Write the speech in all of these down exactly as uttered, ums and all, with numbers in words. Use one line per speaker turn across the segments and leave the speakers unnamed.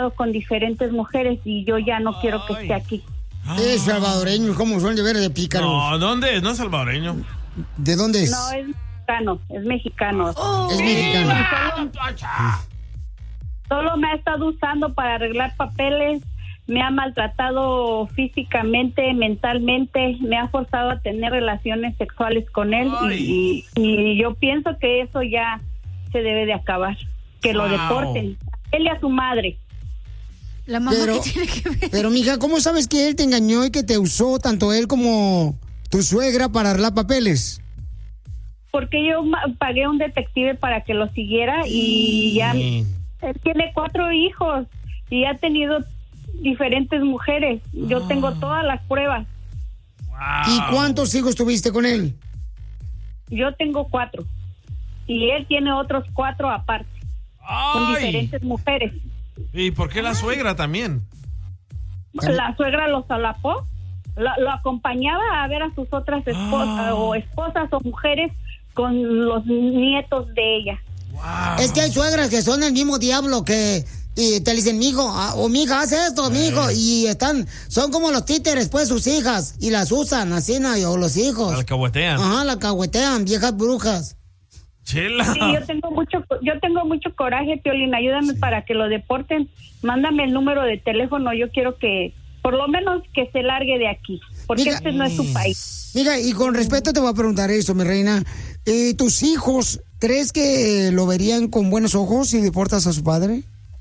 estado con diferentes mujeres y yo ya no Ay. quiero que esté aquí.
Es salvadoreño, ¿cómo son de ver de pícaros?
No, ¿dónde es? No es salvadoreño.
¿De dónde es?
No, es mexicano, es mexicano.
Oh, es mexicano.
Solo, solo me ha estado usando para arreglar papeles, me ha maltratado físicamente, mentalmente, me ha forzado a tener relaciones sexuales con él y, y, y yo pienso que eso ya se debe de acabar, que wow. lo deporten, él y a su madre.
La mamá
pero,
que tiene que ver.
Pero, mija, ¿cómo sabes que él te engañó y que te usó tanto él como tu suegra para arreglar papeles?
Porque yo pagué un detective para que lo siguiera y ya él tiene cuatro hijos y ha tenido diferentes mujeres. Yo oh. tengo todas las pruebas.
Wow. ¿Y cuántos hijos tuviste con él?
Yo tengo cuatro y él tiene otros cuatro aparte. Ay. Con diferentes mujeres.
¿Y por qué la suegra también?
La suegra lo solapó, lo, lo acompañaba a ver a sus otras esposas oh. o esposas o mujeres con los nietos de ella.
Wow. Es que hay suegras que son el mismo diablo que y te dicen, mijo, o mija, haz esto, mijo, y están, son como los títeres, pues, sus hijas, y las usan, así, ¿no? O los hijos.
La cahuetean.
Ajá, la cahuetean, viejas brujas.
Chela.
Sí, yo tengo mucho, yo tengo mucho coraje, Piolín, ayúdame sí. para que lo deporten, mándame el número de teléfono, yo quiero que, por lo menos que se largue de aquí, porque mira, este no es su país.
Mira, y con respeto te voy a preguntar eso, mi reina, eh, ¿tus hijos, crees que lo verían con buenos ojos si deportas a su padre?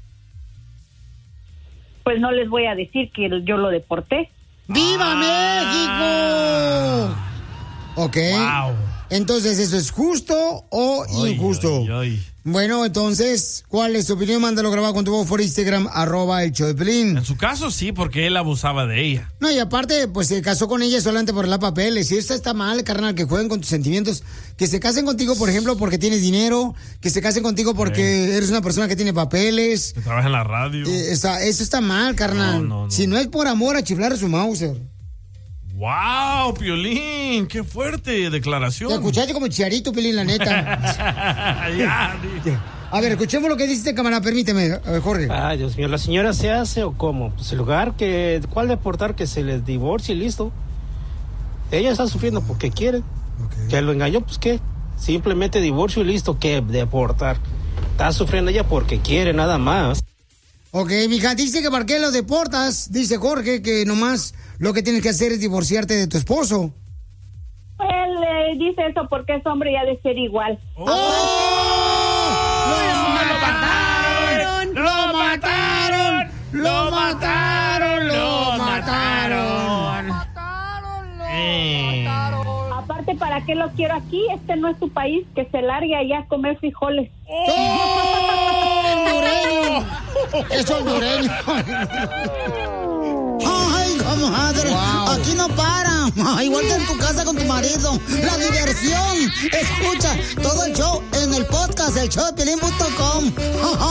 Pues no les voy a decir que yo lo deporté.
¡Viva ah. México! Ok. Wow. Entonces, ¿eso es justo o ay, injusto? Ay, ay. Bueno, entonces, ¿cuál es tu opinión? Mándalo grabado con tu voz por Instagram, arroba el show de Pelín.
En su caso, sí, porque él abusaba de ella.
No, y aparte, pues se casó con ella solamente por la papeles. Y esto está mal, carnal, que jueguen con tus sentimientos. Que se casen contigo, por ejemplo, porque tienes dinero. Que se casen contigo porque sí. eres una persona que tiene papeles.
Que trabaja en la radio.
Eh, está, eso está mal, carnal. No, no, no. Si no es por amor, a chiflar a su Mauser.
¡Wow, Piolín! ¡Qué fuerte declaración!
Te escuchaste como Chicharito, Piolín, la neta. Ya, a ver, escuchemos lo que dice cámara, permíteme, a ver, Jorge.
Ay, Dios mío, ¿la señora se hace o cómo? Pues el lugar que, ¿cuál deportar? Que se les divorcie y listo. Ella está sufriendo porque quiere. Okay. Que lo engañó, pues ¿qué? Simplemente divorcio y listo, ¿qué? Deportar. Está sufriendo ella porque quiere, nada más.
Ok, mija, dice que para qué lo deportas, dice Jorge, que nomás lo que tienes que hacer es divorciarte de tu esposo.
Él eh, dice eso porque es hombre y ha de ser igual.
¡Oh! ¡Lo mataron! ¡Lo mataron! ¡Lo mataron! ¡Lo mataron!
Aparte, ¿para qué lo quiero aquí? Este no es su país, que se largue allá a comer frijoles.
¡Oh! ¡Hondureño! ¡Es hondureño! ¡Ay, comadre! Wow. Aquí no para. Igual que en tu casa con tu marido. La diversión. Escucha todo el show en el podcast, el show de Pelín punto com.